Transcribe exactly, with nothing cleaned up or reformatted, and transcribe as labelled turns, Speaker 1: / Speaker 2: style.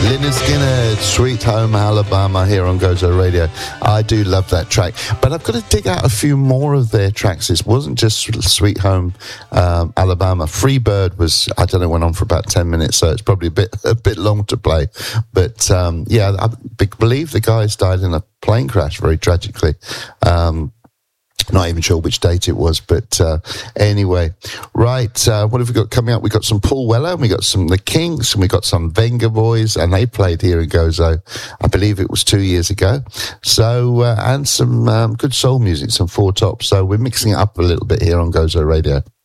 Speaker 1: Lynyrd Skynyrd, Sweet Home Alabama here on Gozo Radio. I do love that track, but I've got to dig out a few more of their tracks. It wasn't just Sweet Home um, Alabama. Free Bird was, I don't know, went on for about ten minutes, so it's probably a bit a bit long to play. But um, yeah, I believe the guys died in a plane crash very tragically. Um, Not even sure which date it was, but uh, anyway. Right, uh, what have we got coming up? We got some Paul Weller, and we got some The Kinks, and we got some Venga Boys, and they played here in Gozo. I believe it was two years ago. So, uh, and some um, good soul music, some Four Tops. So we're mixing it up a little bit here on Gozo Radio.